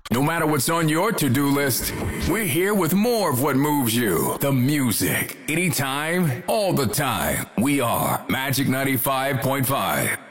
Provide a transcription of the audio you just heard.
No matter what's on your to-do list, we're here with more of what moves you. The music. Anytime, all the time. We are Magic 95.5.